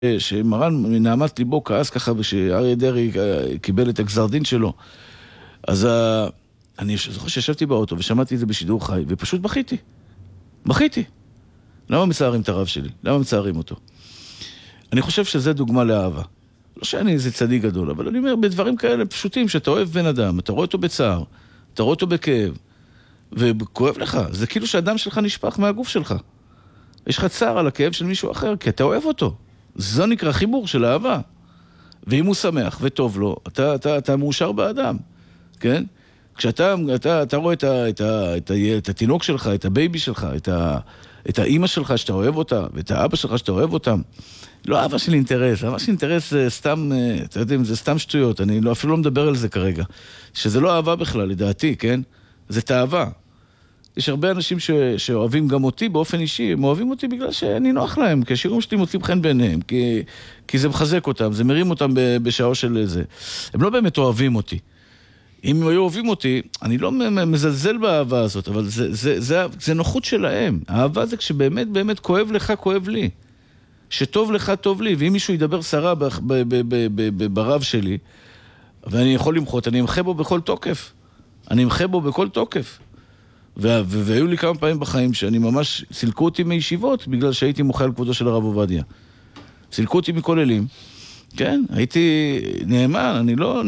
שמרן מנעמת ליבו כעס ככה, ושאריה דרעי קיבל את הגזר דין שלו. אז אני זוכר שישבתי באוטו ושמעתי את זה בשידור חי, ופשוט בכיתי. למה מצערים את הרב שלי? למה מצערים אותו? אני חושב שזה דוגמה לאהבה. לא שאני איזה צדיק גדול, אבל אני אומר, בדברים כאלה פשוטים, שאתה אוהב בן אדם, אתה רואה אותו בצער, אתה רואה אותו בכאב, וכואב לך. זה כאילו שהדם שלך נשפך מהגוף שלך. יש לך צער על הכאב של מישהו אחר, כי אתה אוהב אותו. זו נקרא חיבור של אהבה. ואם הוא שמח וטוב לו, אתה מאושר באדם. כן? כשאתה רואה את התינוק שלך, את הבייבי שלך, את האמא שלך שאתה אוהב אותה, ואת האבא שלך שאתה אוהב אותם, לא אהבה של אינטרס. אהבה של אינטרס זה סתם, אתה יודעים, זה סתם שטויות. אני אפילו לא מדבר על זה כרגע. שזה לא אהבה בכלל, לדעתי, כן? זה תאווה. יש הרבה אנשים שאוהבים גם אותי באופן אישי, הם אוהבים אותי בגלל שאני נוח להם, כי השירים שלי מוצאים חן בעיניהם, כי זה מחזק אותם, זה מרים אותם בשעו של זה. הם לא באמת אוהבים אותי. אם הם היו אוהבים אותי, אני לא מזלזל באהבה הזאת, אבל זה נוחות שלהם. האהבה זה כשבאמת באמת כואב לך, כואב לי. שטוב לך, טוב לי. ואם מישהו ידבר שרה ברב שלי, ואני יכול למחות, אני אמחה בו בכל תוקף. והיו לי כמה פעמים בחיים שאני ממש סילקו אותי מישיבות בגלל שהייתי מוחה על כבודו של הרב עובדיה. סילקו אותי מכוללים. כן, הייתי נאמן,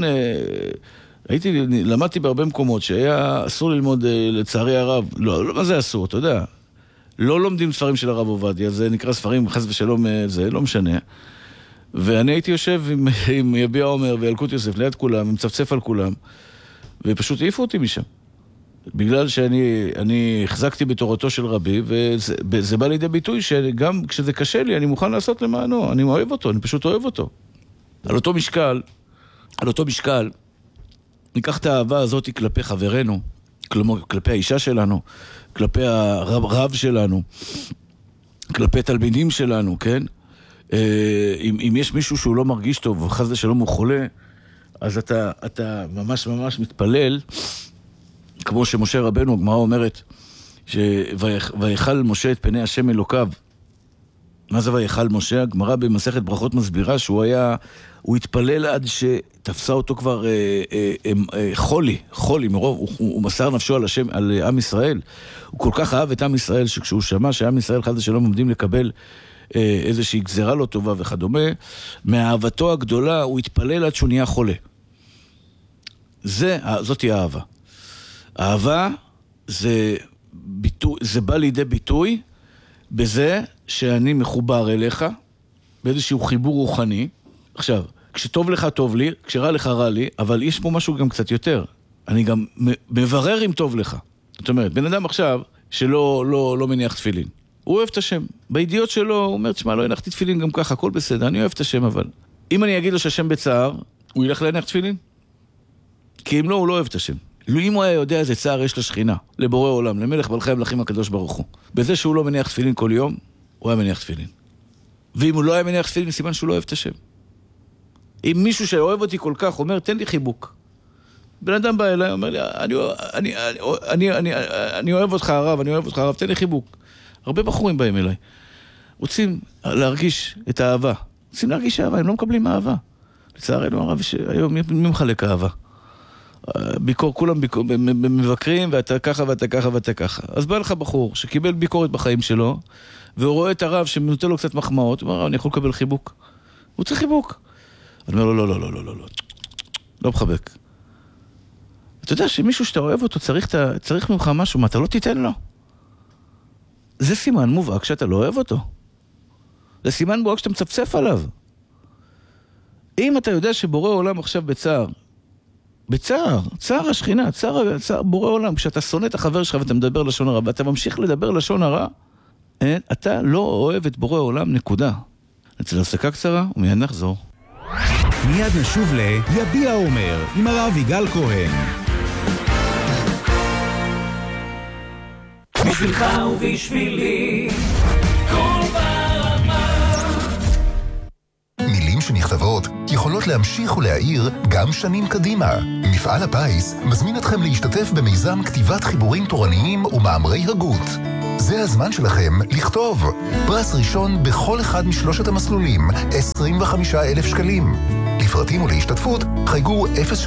למדתי בהרבה מקומות שהיה אסור ללמוד לצערי הרב. לא, מה זה אסור, אתה יודע. לא לומדים ספרים של הרב עובדיה, זה נקרא ספרים חס ושלום, זה לא משנה. ואני הייתי יושב עם יביע עומר וילקוט יוסף ליד כולם, מצפצף על כולם, ופשוט העיפו אותי משם. בגלל שאני החזקתי בתורתו של רבי, וזה בא לידי ביטוי שגם כשזה קשה לי, אני מוכן לעשות למענו, אני אוהב אותו, אני פשוט אוהב אותו. על אותו משקל, ניקח את האהבה הזאת כלפי חברנו, כלפי האישה שלנו, כלפי הרב שלנו, כלפי תלמידים שלנו, כן? אם יש מישהו שהוא לא מרגיש טוב, וחס ושלום הוא חולה, אז אתה ממש ממש מתפלל, כמו שמשה רבנו, הגמרא אומרת, ויחל משה את פני השם אלוקיו. מה זה ויחל משה? הגמרא במסכת ברכות מסבירה שהוא התפלל עד שתפסה אותו כבר חולי מרוב, הוא מסר נפשו על עם ישראל. הוא כל כך אהב את עם ישראל, שכשהוא שמע שעם ישראל חד ושלום עומדים לקבל איזושהי גזרה לא טובה וכדומה, מאהבתו הגדולה הוא התפלל עד שהוא נהיה חולה. זאת היא האהבה. אהבה זה בא לידי ביטוי בזה שאני מחובר אליך, באיזשהו חיבור רוחני. עכשיו, כשטוב לך טוב לי, כשרע לך רע לי, אבל יש פה משהו גם קצת יותר. אני גם מברר אם טוב לך. זאת אומרת, בן אדם עכשיו שלא מניח תפילין. הוא אוהב את השם. בידיעות שלו הוא אומר, תשמע, לא הנחתי תפילין גם ככה, הכל בסדר, אני אוהב את השם, אבל אם אני אגיד לו שהשם בצער, הוא ילך להניח תפילין? כי אם לא, הוא לא אוהב את השם. אם הוא היה יודע איזה צער יש לשכינה, לבורא עולם, למלך מלכי המלכים הקדוש ברוך הוא. בזה שהוא לא מניח תפילין כל יום, הוא היה מניח תפילין. ואם הוא לא היה מניח תפילין, סימן שהוא לא אוהב את השם. אם מישהו שאוהב אותי כל כך אומר, תן לי חיבוק. בן אדם בא אליי, אומר לי, אני אוהב אותך הרב, תן לי חיבוק. הרבה בחורים באים אליי. רוצים להרגיש את האהבה. רוצים להרגיש אהבה, הם לא מקבלים אהבה. לצערנו הרב, שהיום מי מחלק אהבה? כולם מבקרים, ואתה ככה ואתה ככה ואתה ככה. אז בא לך בחור שקיבל ביקורת בחיים שלו, והוא רואה את הרב שנותן לו קצת מחמאות, הוא אומר, אני יכול לקבל חיבוק. הוא צריך חיבוק. אני אומר לו, לא מחבק. אתה יודע שמישהו שאתה אוהב אותו צריך ממך משהו, מה אתה לא תיתן לו? זה סימן מובהק שאתה לא אוהב אותו. זה סימן מובהק שאתה מצפצף עליו. אם אתה יודע שבורא עולם עכשיו צער השכינה, צער בורא עולם, כשאתה שונא את החבר שלך ואתה מדבר לשון הרע, ואתה ממשיך לדבר לשון הרע, אתה לא אוהב את בורא עולם, נקודה. נצא להפסקה קצרה, ומיד נחזור. מיד נשוב ליביע אומר, עם הרב יגאל כהן. בשבילך ובשבילי כל ברמה. מילים שנכתבות יכולות להמשיך ולהעיר גם שנים קדימה. מפעל הפיס מזמין אתכם להשתתף במיזם כתיבת חיבורים תורניים ומאמרי הגות. זה הזמן שלכם לכתוב. פרס ראשון בכל אחד משלושת המסלולים, 25,000 שקלים. לפרטים ולהשתתפות, חייגו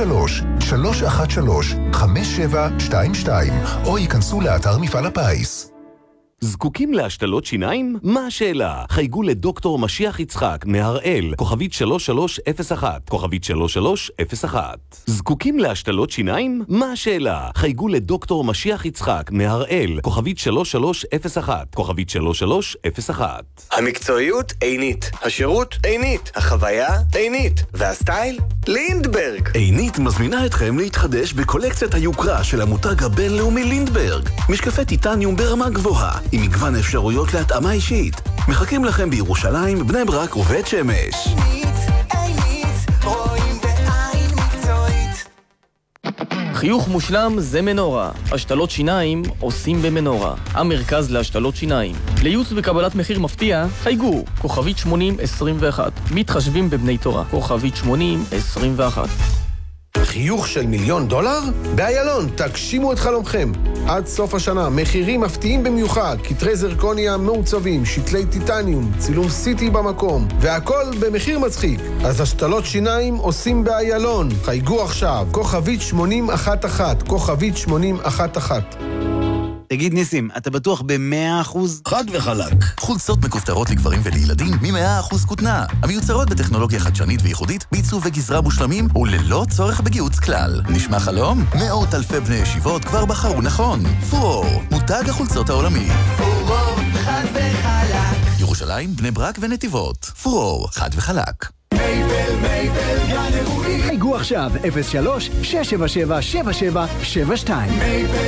03-313-5722, או ייכנסו לאתר מפעל הפיס. זקוקים להשתלות שיניים? מה השאלה? חייגו לדוקטור משיח יצחק מהראל, כוכבית 3301, כוכבית 3301. זקוקים להשתלות שיניים? מה השאלה? חייגו לדוקטור משיח יצחק מהראל, כוכבית 3301, כוכבית 3301. המקצועיות עינית, השירות עינית, החוויה עינית, והסטייל לינדברג. עינית מזמינה אתכם להתחדש בקולקציית היוקרה של המותג הבינלאומי לינדברג. משקפי טיטניום ברמה גבוהה, עם מגוון אפשרויות להתאמה אישית. מחכים לכם בירושלים, בני ברק ובית שמש. עינית, רואים בעין מקצועית. חיוך מושלם זה מנורה. השתלות שיניים עושים במנורה. המרכז להשתלות שיניים. לייעוץ וקבלת מחיר מפתיע, חייגו, כוכבית 8021. מתחשבים בבני תורה, כוכבית 8021. חיוך של $1,000,000? באיילון, תגשימו את חלומכם. עד סוף השנה, מחירים מפתיעים במיוחד, כתרי זרקוניה מעוצבים, שתלי טיטניום, צילום סיטי במקום, והכל במחיר מצחיק. אז השתלות שיניים עושים באיילון. חייגו עכשיו, כוכבית 8011, כוכבית 8011. תגיד ניסים, אתה בטוח ב100%? חד וחלק. חולצות מכופתרות לגברים ולילדים מ100% כותנה. המיוצרות בטכנולוגיה חדשנית וייחודית, בעיצוב וגזרה מושלמים וללא צורך בגיוץ כלל. נשמע חלום? מאות אלפי בני ישיבות כבר בחרו נכון. פורור, מותג החולצות העולמי. פורור, חד וחלק. ירושלים, בני ברק ונתיבות. פורור, חד וחלק. מייבל, גן אירועים. חייגו עכשיו 03-677-7772.